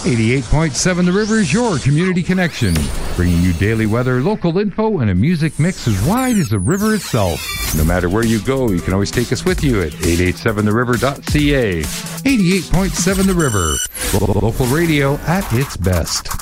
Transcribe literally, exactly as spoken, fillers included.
eighty-eight point seven The River is your community connection, bringing you daily weather, local info, and a music mix as wide as the river itself. No matter where you go, you can always take us with you at eight eight seven the river dot c a. eighty-eight point seven The River, local radio at its best.